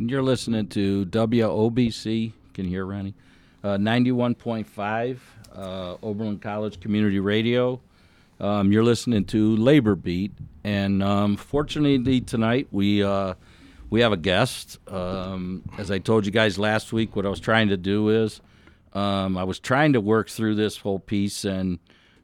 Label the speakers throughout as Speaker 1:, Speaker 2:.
Speaker 1: and you're listening to WOBC. Can you hear Ronnie? 91.5 Oberlin College Community Radio. You're listening to Labor Beat, and fortunately tonight we have a guest. As I told you guys last week, what I was trying to do is I was trying to work through this whole piece and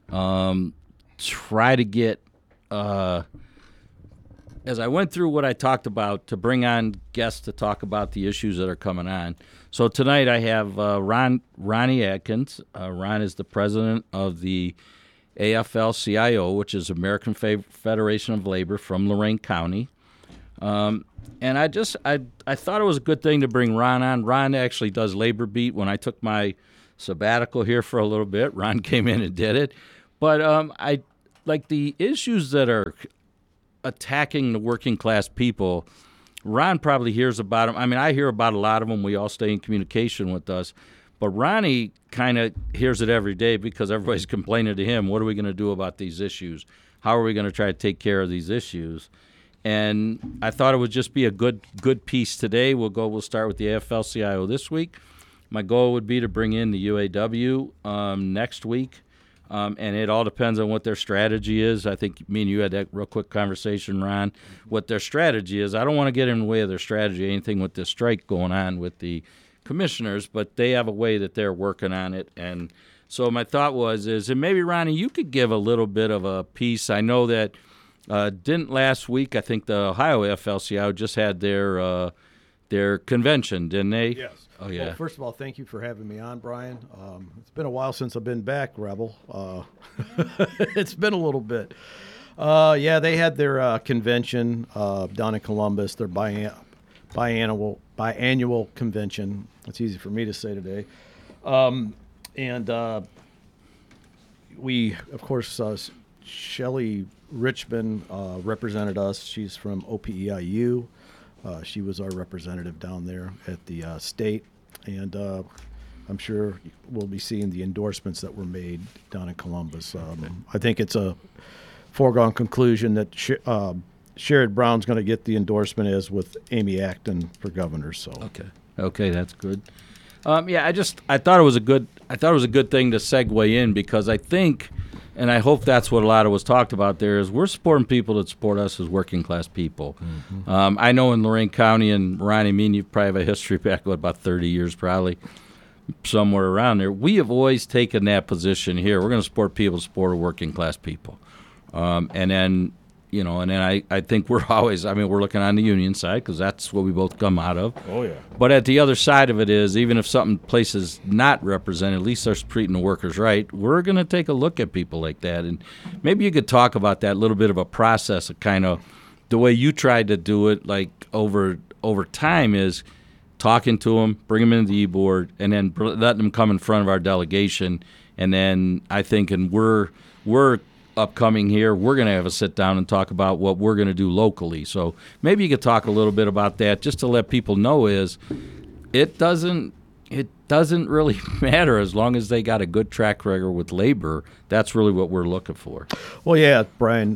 Speaker 1: try to get, as I went through what I talked about, to bring on guests to talk about the issues that are coming on. So tonight I have Ronnie Adkins. Ron is the president of the AFL-CIO, which is American Federation of Labor from Lorain County. And I thought it was a good thing to bring Ron on. Ron actually does Labor Beat. When I took my sabbatical here for a little bit, Ron came in and did it. But I like the issues that are attacking the working class people. Ron probably hears about them. I mean, I hear about a lot of them. We all stay in communication with us. But Ronnie kind of hears it every day because everybody's complaining to him. What are we going to do about these issues? How are we going to try to take care of these issues? And I thought it would just be a good piece today. We'll start with the AFL-CIO this week. My goal would be to bring in the UAW next week. And it all depends on what their strategy is. I think me and you had that real quick conversation, Ron, what their strategy is. I don't want to get in the way of their strategy, anything with this strike going on with the commissioners, but they have a way that they're working on it. And so my thought and maybe, Ronnie, you could give a little bit of a piece. I know that didn't last week, I think the Ohio AFL-CIO just had their convention, didn't they?
Speaker 2: Yes.
Speaker 1: Oh, yeah.
Speaker 2: Well, first of all, thank you for having me on, Brian. It's been a while since I've been back, Rebel. It's been a little bit. They had their convention down in Columbus, their biannual convention. It's easy for me to say today. We, of course, Shelley Richmond represented us. She's from OPEIU. She was our representative down there at the state, and I'm sure we'll be seeing the endorsements that were made down in Columbus. I think it's a foregone conclusion that Sherrod Brown's going to get the endorsement, as with Amy Acton for governor. So
Speaker 1: okay, that's good. I thought it was a good thing to segue in, because I think, and I hope that's what a lot of was talked about there, is we're supporting people that support us as working class people. Mm-hmm. I know in Lorain County, and Ronnie, me and you probably have a history back about 30 years probably, somewhere around there. We have always taken that position here. We're going to support people that support working class people. And then I think we're looking on the union side because that's what we both come out of.
Speaker 2: Oh, yeah.
Speaker 1: But at the other side of it is, even if some place is not represented, at least they're treating the workers right. We're going to take a look at people like that. And maybe you could talk about that little bit of a process of kind of the way you tried to do it, like over time, is talking to them, bring them into the e-board, and then letting them come in front of our delegation. And then I think, and we're upcoming here, we're going to have a sit down and talk about what we're going to do locally. So maybe you could talk a little bit about that, just to let people know is it doesn't really matter as long as they got a good track record with labor. That's really what we're looking for.
Speaker 2: Well, yeah, Brian,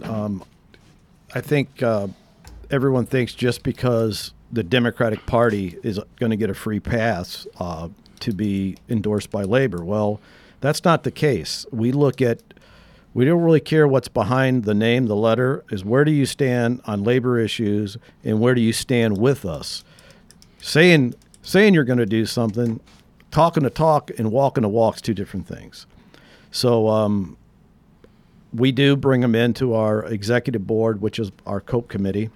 Speaker 2: I think everyone thinks just because the Democratic Party is going to get a free pass to be endorsed by labor. Well, that's not the case. We don't really care what's behind the name, the letter, is where do you stand on labor issues and where do you stand with us? Saying you're going to do something, talking the talk and walking the walk's two different things. So we do bring them into our executive board, which is our COPE committee,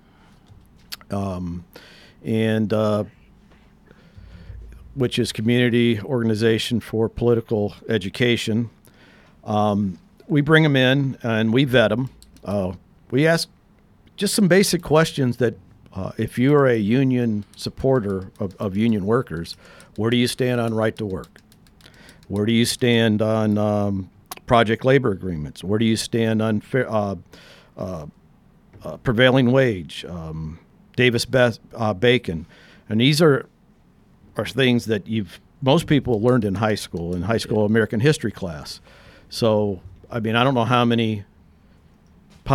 Speaker 2: which is Community Organization for Political Education. We bring them in and we vet them. We ask just some basic questions that if you are a union supporter of union workers, where do you stand on right to work? Where do you stand on project labor agreements? Where do you stand on prevailing wage, Davis-Bacon? And these are things that most people learned in high school American history class. So, I mean, I don't know how many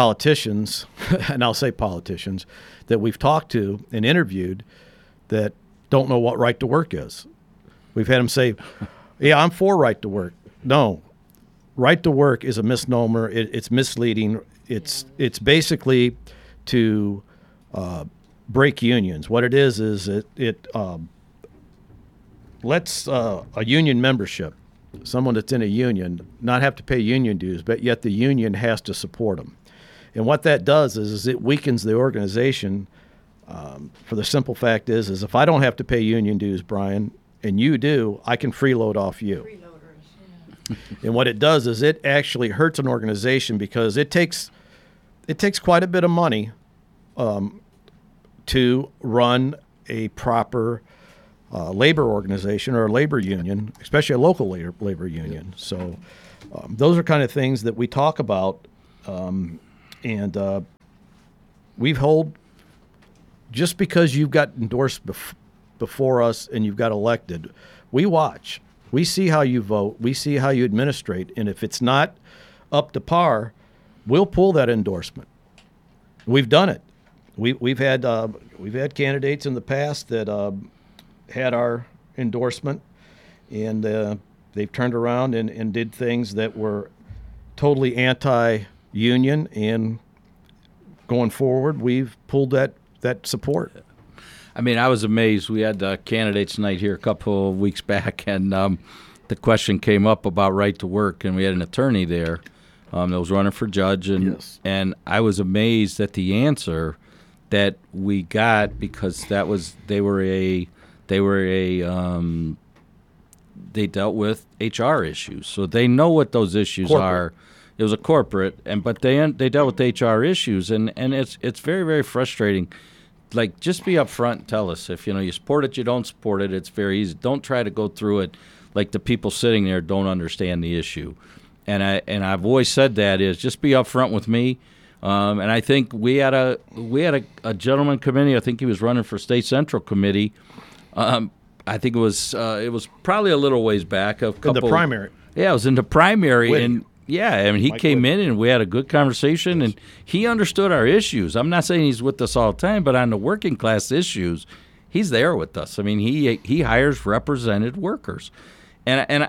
Speaker 2: politicians, and I'll say politicians, that we've talked to and interviewed that don't know what right to work is. We've had them say, yeah, I'm for right to work. No, right to work is a misnomer. It's misleading. It's basically to break unions. What it is it lets a union membership, someone that's in a union, not have to pay union dues, but yet the union has to support them. And what that does is it weakens the organization. For the simple fact is if I don't have to pay union dues, Brian, and you do, I can freeload off you. Freeloaders, yeah. And what it does is it actually hurts an organization because it takes quite a bit of money to run a proper labor organization or a labor union, especially a local labor union. So those are kind of things that we talk about, and we've held. Just because you've got endorsed before us and you've got elected, we watch. We see how you vote. We see how you administrate. And if it's not up to par, we'll pull that endorsement. We've done it. We've had candidates in the past that had our endorsement, and they've turned around and did things that were totally anti-union. And going forward, we've pulled that support.
Speaker 1: I mean, I was amazed. We had candidates night here a couple of weeks back, and the question came up about right to work, and we had an attorney there that was running for judge, and
Speaker 2: Yes.
Speaker 1: and I was amazed at the answer that we got because they dealt with HR issues, so they know what those issues
Speaker 2: Corporate.
Speaker 1: are. It was a corporate, but they dealt with HR issues, and it's very, very frustrating. Like, just be upfront and tell us if you support it, you don't support it. It's very easy. Don't try to go through it like the people sitting there don't understand the issue. And I've always said that is just be upfront with me. And I think we had a gentleman committee. I think he was running for State Central Committee. I think it was probably a little ways back.
Speaker 2: In the primary.
Speaker 1: Yeah, it was in the primary,
Speaker 2: Whitty.
Speaker 1: and yeah, I mean, he
Speaker 2: Mike
Speaker 1: came
Speaker 2: Whitty.
Speaker 1: in and we had a good conversation, and he understood our issues. I'm not saying he's with us all the time, but on the working class issues, he's there with us. I mean, he hires represented workers, and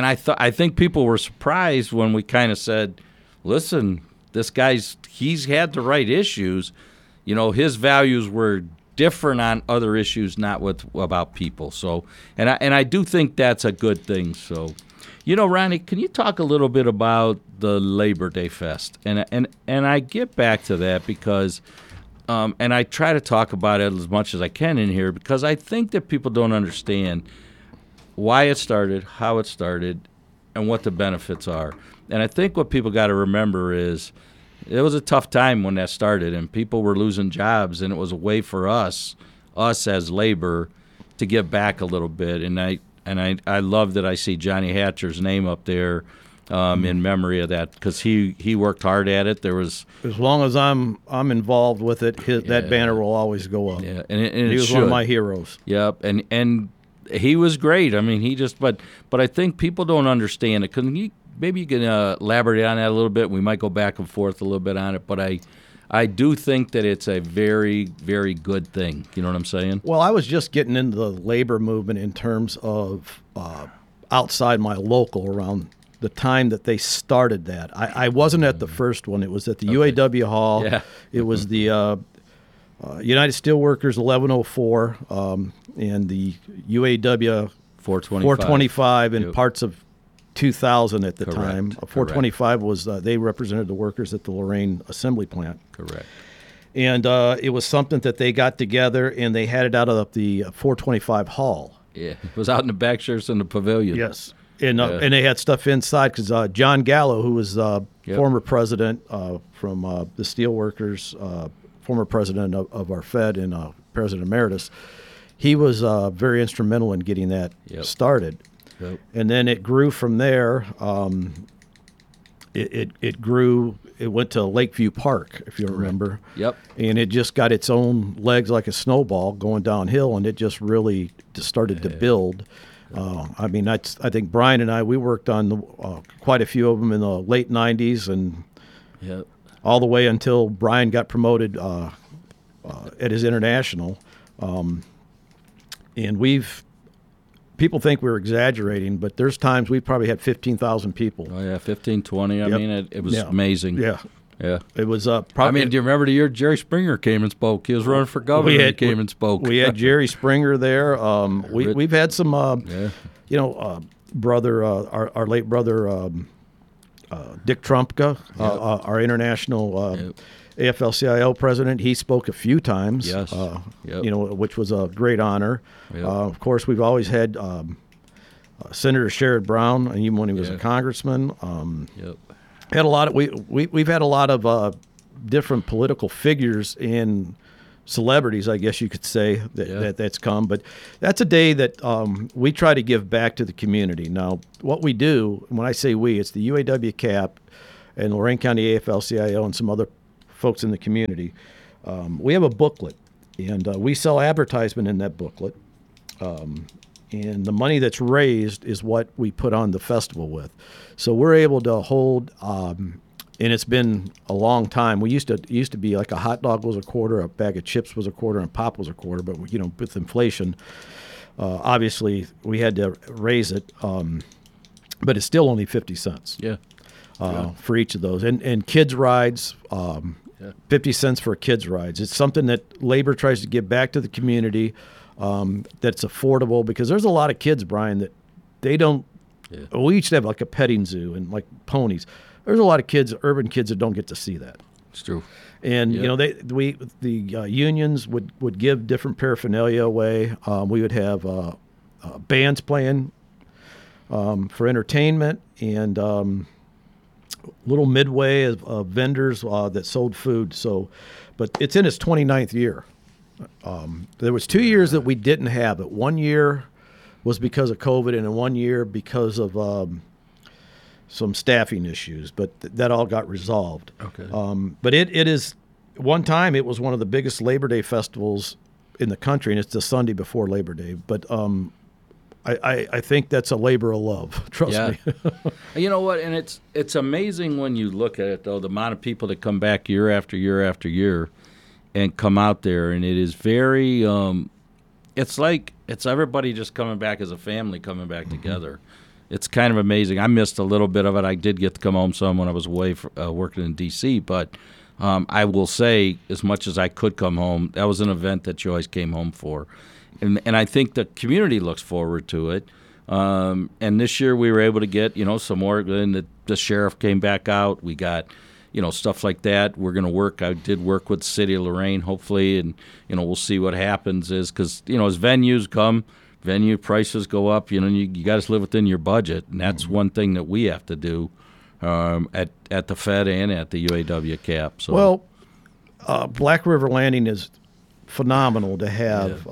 Speaker 1: I think people were surprised when we kind of said, listen, he's had the right issues. His values were different on other issues, not about people. So, and I do think that's a good thing. So. Ronnie, can you talk a little bit about the Labor Day Fest? And I get back to that because, and I try to talk about it as much as I can in here because I think that people don't understand why it started, how it started, and what the benefits are. And I think what people got to remember is it was a tough time when that started, and people were losing jobs, and it was a way for us as labor, to give back a little bit. And I love that I see Johnny Hatcher's name up there in memory of that because he worked hard at it. There was
Speaker 2: As long as I'm involved with it, that banner will always go up.
Speaker 1: yeah, and
Speaker 2: He
Speaker 1: it
Speaker 2: was
Speaker 1: should.
Speaker 2: one of my heroes.
Speaker 1: Yep, and he was great. I mean, but I think people don't understand it. Maybe you can elaborate on that a little bit. We might go back and forth a little bit on it, but I do think that it's a very, very good thing. You know what I'm saying?
Speaker 2: Well, I was just getting into the labor movement in terms of outside my local around the time that they started that. I wasn't at the first one. It was at the UAW Hall.
Speaker 1: Yeah.
Speaker 2: It was the United Steelworkers 1104 and the UAW 425 and
Speaker 1: Yep.
Speaker 2: parts of 2000 at the
Speaker 1: Correct.
Speaker 2: time. 425 was they represented the workers at the Lorain Assembly Plant.
Speaker 1: Correct.
Speaker 2: And it was something that they got together and they had it out of the 425 hall.
Speaker 1: Yeah, it was out in the back shirts in the pavilion.
Speaker 2: Yes. And they had stuff inside because John Gallo, who was former president from the Steelworkers, former president of our Fed and president emeritus, he was very instrumental in getting that started.
Speaker 1: Yep.
Speaker 2: And then it grew from there. It grew. It went to Lakeview Park, if you remember.
Speaker 1: Yep.
Speaker 2: And it just got its own legs like a snowball going downhill, and it just really just started to build. I mean, I think Brian and I, we worked on quite a few of them in the late 90s and
Speaker 1: Yep.
Speaker 2: all the way until Brian got promoted at his international. And people think we're exaggerating, but there's times we probably had 15,000 people.
Speaker 1: Oh, yeah, 15, 20. I
Speaker 2: Yep.
Speaker 1: mean, it was
Speaker 2: Yeah.
Speaker 1: amazing.
Speaker 2: Yeah.
Speaker 1: Yeah.
Speaker 2: It was
Speaker 1: I
Speaker 2: probably.
Speaker 1: mean, do you remember the year Jerry Springer came and spoke? He was running for governor and he came and spoke.
Speaker 2: We had Jerry Springer there. We've had some,
Speaker 1: Yeah.
Speaker 2: brother, our late brother, Dick Trumpka, our international AFL-CIO president. He spoke a few times.
Speaker 1: Yes. Yep.
Speaker 2: Which was a great honor.
Speaker 1: Yep.
Speaker 2: Of course, we've always had Senator Sherrod Brown, even when he was a
Speaker 1: Yeah.
Speaker 2: congressman.
Speaker 1: Yep.
Speaker 2: Had a lot of we've had a lot of different political figures and celebrities, I guess you could say, that's come. But that's a day that we try to give back to the community. Now, what we do, when I say we, it's the UAW CAP and Lorain County AFL-CIO and some other folks in the community. We have a booklet, and we sell advertisement in that booklet. And the money that's raised is what we put on the festival with. So we're able to hold, and it's been a long time. It used to be like a hot dog was a quarter, a bag of chips was a quarter, and pop was a quarter. But with inflation, obviously we had to raise it. But it's still only 50 cents.
Speaker 1: Yeah.
Speaker 2: For each of those, and kids rides. 50 cents for kids rides. It's something that labor tries to give back to the community. That's affordable, because there's a lot of kids, Brian, that they don't. Yeah. We used to have like a petting zoo and like ponies. There's a lot of kids, urban kids, that don't get to see that.
Speaker 1: It's true.
Speaker 2: And the unions would give different paraphernalia away. We would have bands playing for entertainment, and little midway of vendors that sold food. So, but it's in its 29th year. There was 2 years that we didn't have it. 1 year was because of COVID, and in 1 year because of some staffing issues. But that all got resolved.
Speaker 1: Okay.
Speaker 2: But it is, one time it was one of the biggest Labor Day festivals in the country, and it's the Sunday before Labor Day. But I think that's a labor of love. Trust me.
Speaker 1: You know what? And it's amazing when you look at it, though, the amount of people that come back year after year after year and come out there. And it is very it's like it's everybody just coming back as a family, coming back together. It's kind of amazing. I missed a little bit of it. I did get to come home some when I was away working in D.C., but I will say, as much as I could come home, that was an event that you always came home for. And I think the community looks forward to it. And this year we were able to get, some more. And the sheriff came back out. We got, stuff like that. We're going to work. I did work with the city of Lorain, hopefully, and, we'll see what happens because, as venues come, venue prices go up, you got to live within your budget. And that's one thing that we have to do at the Fed and at the UAW CAP. So.
Speaker 2: Well, Black River Landing is phenomenal to have,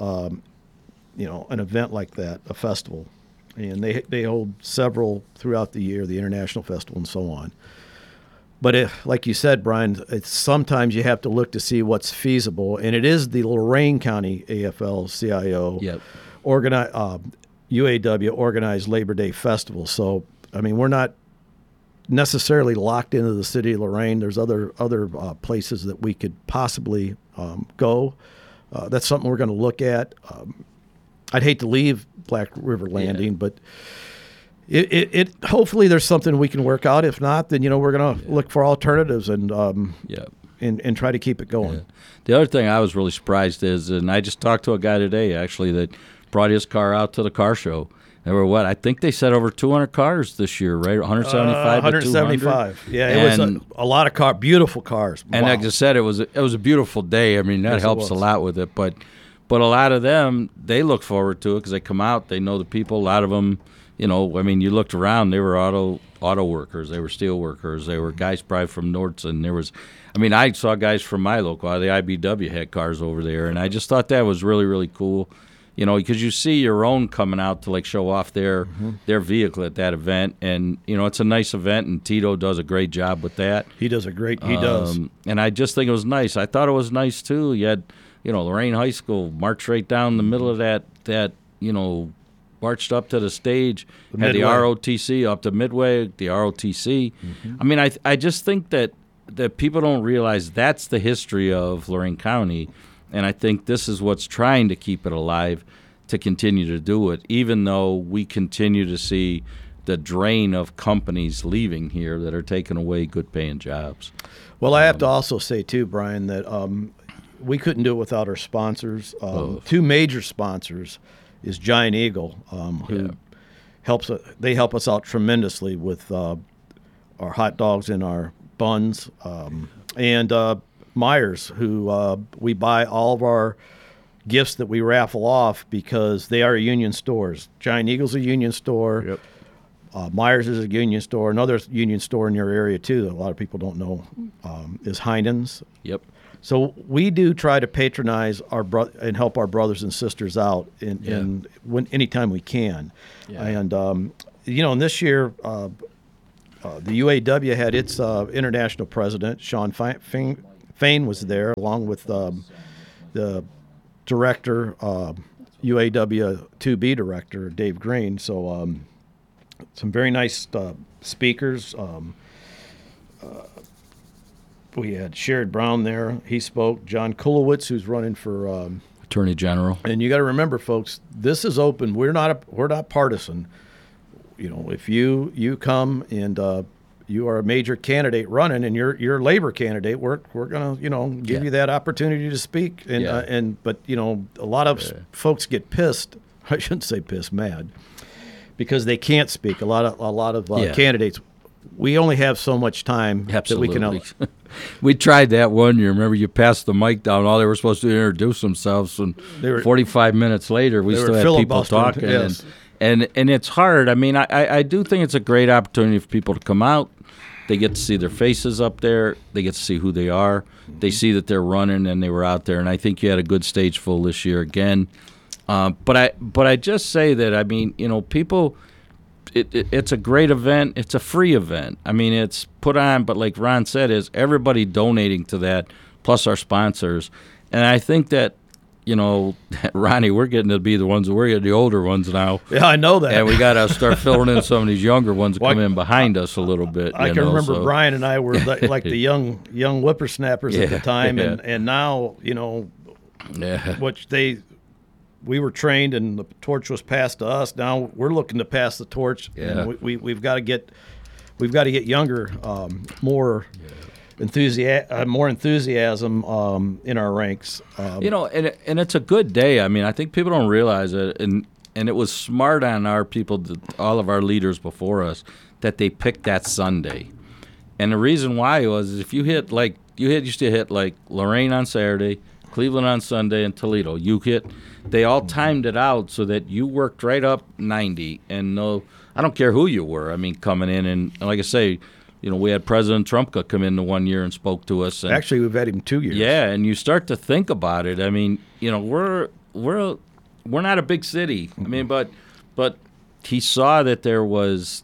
Speaker 2: an event like that, a festival. And they hold several throughout the year, the International Festival and so on. But like you said, Brian, sometimes you have to look to see what's feasible. And it is the Lorain County AFL-CIO UAW organized Labor Day Festival. So, I mean, we're not necessarily locked into the city of Lorain. There's other places that we could possibly go. That's something we're going to look at. I'd hate to leave Black River Landing, but it hopefully there's something we can work out. If not, then we're going to look for alternatives and try to keep it going.
Speaker 1: Yeah. The other thing I was really surprised is, and I just talked to a guy today actually that brought his car out to the car show. There were I think they said over 200 cars this year, right? 175.
Speaker 2: 175. Yeah, it was a lot of beautiful cars.
Speaker 1: And like I said, it was a beautiful day. I mean, that helps a lot with it. But a lot of them, they look forward to it because they come out. They know the people. A lot of them, you looked around. They were auto workers. They were steel workers. They were guys probably from Nordson. I saw guys from my local. The IBW had cars over there, and I just thought that was really, really cool. Because you see your own coming out to show off their vehicle at that event, and it's a nice event, and Tito does a great job with that.
Speaker 2: He does.
Speaker 1: And I just think it was nice. I thought it was nice too. You had Lorain High School marched right down the middle of that marched up to the stage, had the ROTC up to Midway, the ROTC. I mean, I just think that people don't realize that's the history of Lorain County. And I think this is what's trying to keep it alive, to continue to do it, even though we continue to see the drain of companies leaving here that are taking away good-paying jobs.
Speaker 2: Well, I have to also say, too, Brian, that we couldn't do it without our sponsors. Two major sponsors is Giant Eagle, who they help us out tremendously with our hot dogs and our buns, and Myers, who we buy all of our gifts that we raffle off because they are union stores. Giant Eagle's a union store.
Speaker 1: Yep.
Speaker 2: Myers is a union store. Another union store in your area, too, that a lot of people don't know, is Heinen's.
Speaker 1: Yep.
Speaker 2: So we do try to patronize and help our brothers and sisters out anytime we can. Yeah. And, and this year the UAW had its international president, Sean Fain was there, along with the director, UAW 2B director, Dave Green. So some very nice speakers. We had Sherrod Brown there. He spoke. John Kulowitz, who's running for
Speaker 1: Attorney General.
Speaker 2: And you got to remember, folks, this is open. We're not partisan. If you come and you are a major candidate running, and you're a labor candidate, we're gonna give you that opportunity to speak. And but a lot of folks get pissed. I shouldn't say pissed, mad, because they can't speak. A lot of candidates. We only have so much time that we can.
Speaker 1: We tried that one year. Remember, you passed the mic down. All they were supposed to introduce themselves, and 45 minutes later, we still had people talking.
Speaker 2: Yes.
Speaker 1: And it's hard. I mean, I do think it's a great opportunity for people to come out. They get to see their faces up there. They get to see who they are. They see that they're running and they were out there. And I think you had a good stage full this year again. But I just say that, I mean, people, it's a great event. It's a free event. I mean, it's put on, but like Ron said, is everybody donating to that, plus our sponsors. And I think that, Ronnie, we're getting to be we're getting the older ones now.
Speaker 2: Yeah, I know that.
Speaker 1: And we got to start filling in some of these younger ones that come in behind us a little bit.
Speaker 2: I can remember Brian and I were like the young whippersnappers at the time, and now, we were trained and the torch was passed to us. Now we're looking to pass the torch.
Speaker 1: Yeah.
Speaker 2: And we've got to get younger, more enthusiasm in our ranks.
Speaker 1: And it's a good day. I mean, I think people don't realize it, and it was smart on our people, all of our leaders before us, that they picked that Sunday. And the reason why was if you hit used to hit like Lorain on Saturday, Cleveland on Sunday, and Toledo. They all timed it out so that you worked right up 90, and I don't care who you were. I mean, coming in and like I say. We had President Trumka come in the 1 year and spoke to us. And,
Speaker 2: actually, we've had him 2 years.
Speaker 1: Yeah, and you start to think about it. I mean, we're not a big city. I mean, but he saw that there was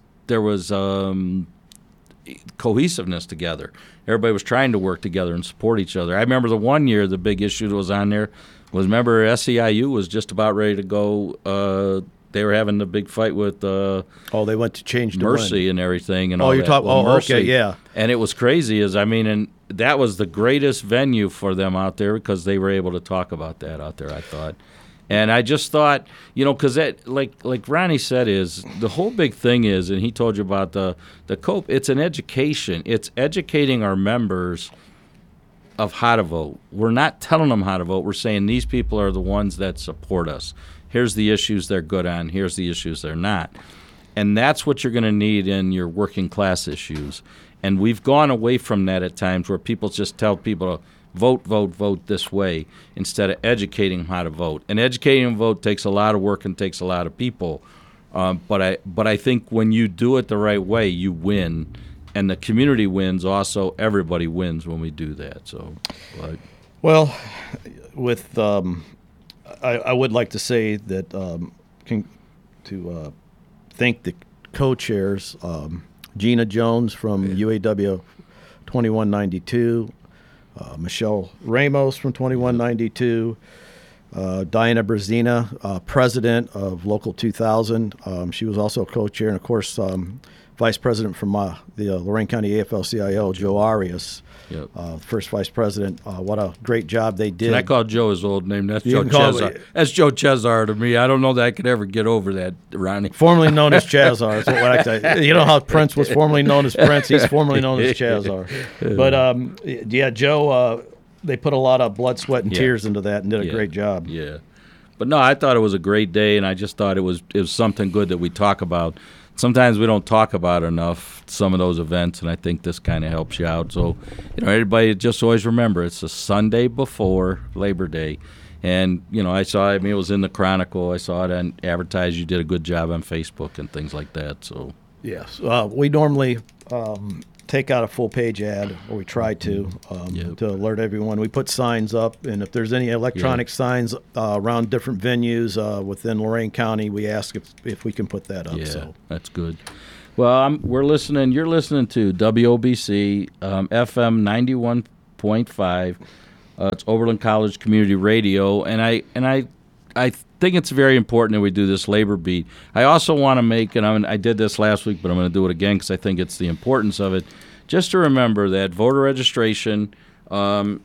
Speaker 1: cohesiveness together. Everybody was trying to work together and support each other. I remember the 1 year the big issue that was on there was, remember, SEIU was just about ready to go. They were having the big fight with
Speaker 2: they went to change
Speaker 1: Mercy and everything and all
Speaker 2: you're
Speaker 1: that.
Speaker 2: talking
Speaker 1: Mercy.
Speaker 2: Okay, yeah.
Speaker 1: And it was crazy and that was the greatest venue for them out there because they were able to talk about that out there, I thought. And I just thought, because that, like Ronnie said, is the whole big thing is, and he told you about the COPE, it's an education. It's educating our members of how to vote. We're not telling them how to vote. We're saying these people are the ones that support us. Here's the issues they're good on. Here's the issues they're not. And that's what you're going to need in your working class issues. And we've gone away from that at times where people just tell people to vote this way instead of educating them how to vote. And educating them to vote takes a lot of work and takes a lot of people. But I think when you do it the right way, you win. And the community wins also. Everybody wins when we do that. So,
Speaker 2: well, with I would like to say that to thank the co-chairs, Gina Jones from UAW 2192, Michelle Ramos from 2192, Diana Brzezina, president of Local 2000. She was also co-chair, and of course vice president from the Lorraine County AFL-CIO, Joe Arias.
Speaker 1: Yep.
Speaker 2: First vice president. What a great job they did.
Speaker 1: And I call Joe his old name. That's
Speaker 2: You
Speaker 1: Joe
Speaker 2: can call
Speaker 1: Cesar.
Speaker 2: me-
Speaker 1: That's Joe Cesar to me. I don't know that I could ever get over that, Ronnie.
Speaker 2: Formerly known as Chazar. Is what I say. You know how Prince was formerly known as Prince? He's formerly known as Chazar. But, yeah, Joe, they put a lot of blood, sweat, and
Speaker 1: Yeah.
Speaker 2: tears into that and did a
Speaker 1: Yeah.
Speaker 2: great job.
Speaker 1: Yeah. But no, I thought it was a great day, and I just thought it was something good that we talk about. Sometimes we don't talk about enough some of those events, and I think this kind of helps you out. So, everybody just always remember it's the Sunday before Labor Day. And, I saw it. I mean, it was in the Chronicle. I saw it and advertised. You did a good job on Facebook and things like that. So,
Speaker 2: Yes. We normally take out a full-page ad, or we try to
Speaker 1: Yep.
Speaker 2: alert everyone. We put signs up, and if there's any electronic signs around different venues within Lorraine County, we ask if we can put that up.
Speaker 1: yeah,
Speaker 2: So.
Speaker 1: that's good. Well, we're listening. You're listening to WOBC FM 91.5. It's Oberlin College Community Radio, and I think it's very important that we do this labor beat. I also want to make, and I did this last week, but I'm going to do it again because I think it's the importance of it. Just to remember that voter registration, the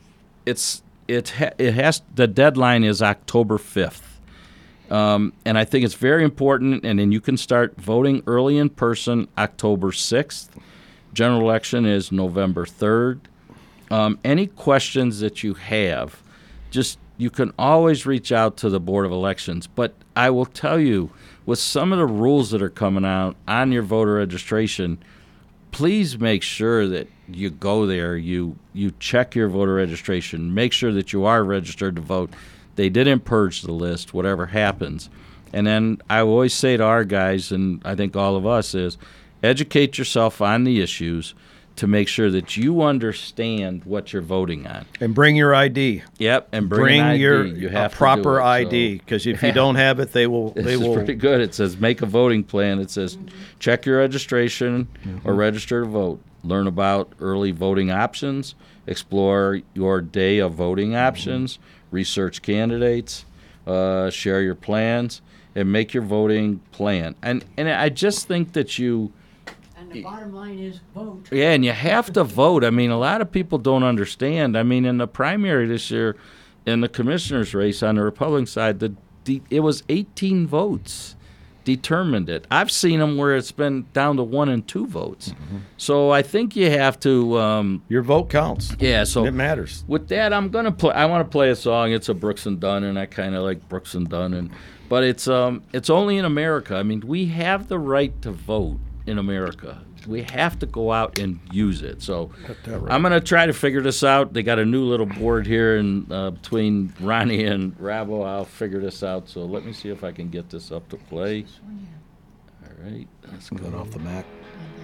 Speaker 1: deadline is October 5th. And I think it's very important, and then you can start voting early in person October 6th. General election is November 3rd. Any questions that you have, you can always reach out to the Board of Elections. But I will tell you, with some of the rules that are coming out on your voter registration, please make sure that you go there, you check your voter registration, make sure that you are registered to vote. They didn't purge the list, whatever happens. And then I always say to our guys, and I think all of us, is educate yourself on the issues to make sure that you understand what you're voting on.
Speaker 2: And bring your ID.
Speaker 1: Yep, and bring an ID.
Speaker 2: your
Speaker 1: You have to
Speaker 2: proper
Speaker 1: do it,
Speaker 2: ID, because if you don't have it, they will.
Speaker 1: This is pretty good. It says make a voting plan. It says check your registration or register to vote. Learn about early voting options. Explore your day of voting options. Research candidates. Share your plans and make your voting plan. And I just think that you.
Speaker 3: And the bottom line is vote.
Speaker 1: Yeah, and you have to vote. I mean, a lot of people don't understand. I mean, in the primary this year, in the commissioner's race on the Republican side, it was 18 votes determined it. I've seen them where it's been down to 1 and 2 votes. So I think you have to.
Speaker 2: Your vote counts.
Speaker 1: Yeah, so
Speaker 2: It matters.
Speaker 1: with that, I'm gonna play. I want to play a song. It's a Brooks and Dunn, and I kind of like Brooks and Dunn, but it's only in America. I mean, we have the right to vote in America. We have to go out and use it. So I'm going to try to figure this out. They got a new little board here in between Ronnie and Rabo. I'll figure this out. So let me see if I can get this up to play. All right. Let's go.
Speaker 2: Off the Mac.